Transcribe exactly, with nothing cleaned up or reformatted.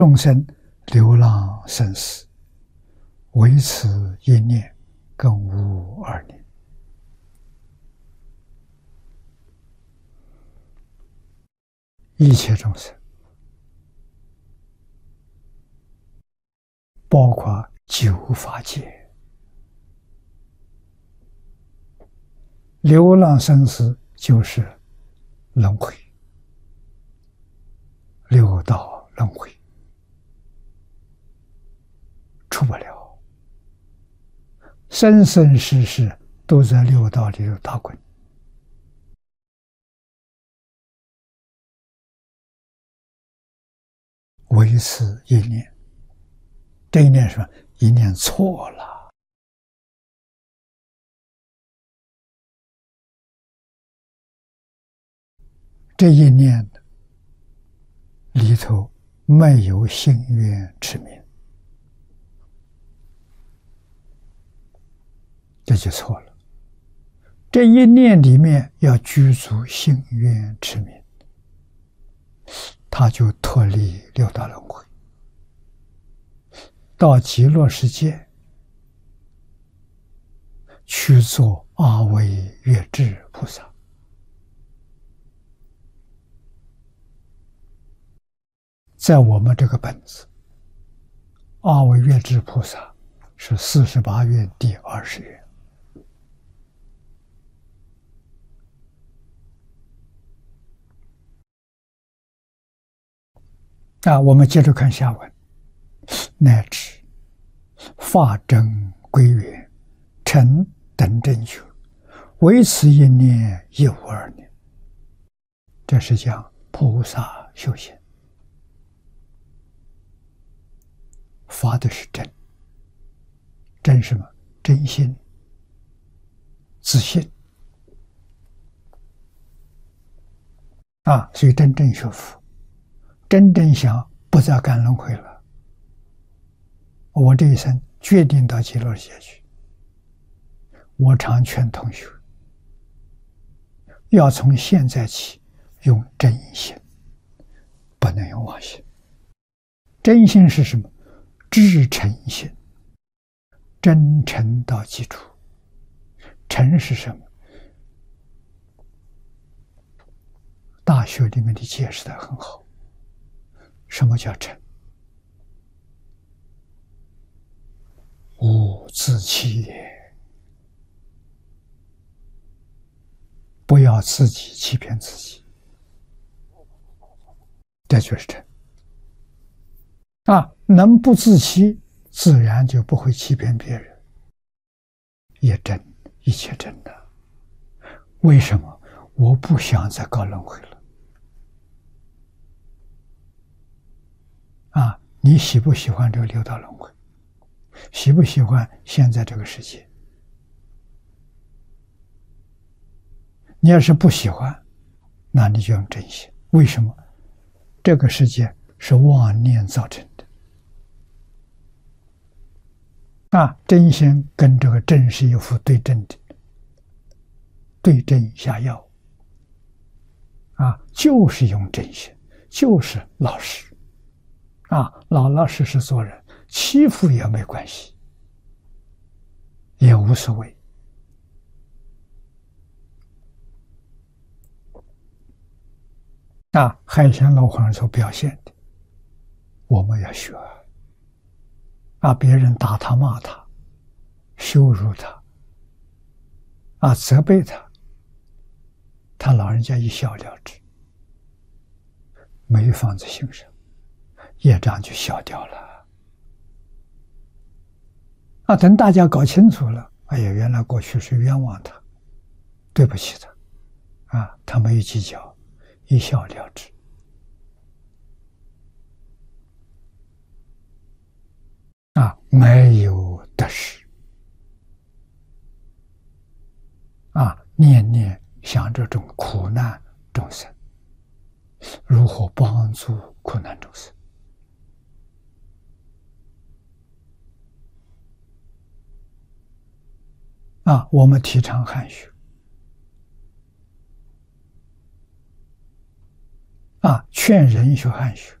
众生流浪生死，唯此一念，更无二念。一切众生，包括九法界，流浪生死就是轮回，六道轮回，出不了，生生世世都在六道里头打滚。唯此一念，这一念是什么？一念错了。这一念里头没有信愿持名，这就错了。这一念里面要具足信愿持名，他就脱离六道轮回，到极乐世界去做阿惟越致菩萨。在我们这个本子，阿惟越致菩萨是四十八愿第二十愿。啊，我们接着看下文，乃至法真归元，成等正觉，唯此一念，亦无二念。这是讲菩萨修行，发的是真，真什么？真心、自信啊！所以真正学佛，真正想不再干轮回了，我这一生决定到极乐世界去。我常劝同学，要从现在起用真心，不能用妄心。真心是什么？至诚心，真诚到基础。诚是什么？大学里面的解释得很好。什么叫诚？无自欺也，不要自己欺骗自己，这就是诚。啊，能不自欺，自然就不会欺骗别人，也真，一切真的。为什么？我不想再搞轮回了。啊，你喜不喜欢这个六道轮回？喜不喜欢现在这个世界？你要是不喜欢，那你就用真心。为什么？这个世界是妄念造成的。啊，真心跟这个正是一副对症的，对症下药。啊，就是用真心，就是老实。啊，老老实实做人，欺负也没关系，也无所谓。啊，海鲜老和尚所表现的，我们要学。啊，别人打他、骂他、羞辱他，啊，责备他，他老人家一笑了之，没放在心上，业障就消掉了。啊，等大家搞清楚了，哎呀，原来过去是冤枉他，对不起他，啊，他没有计较，一笑了之。啊，没有得失。啊，念念想这种苦难众生，如何帮助苦难众生？啊，我们提倡汉学。啊，劝人学汉学。